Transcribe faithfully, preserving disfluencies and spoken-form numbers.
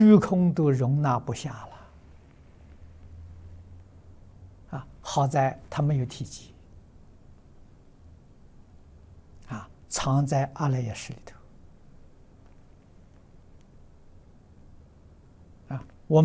虚空都容纳不下了啊！好在它没有体积啊，藏在阿赖耶识里头。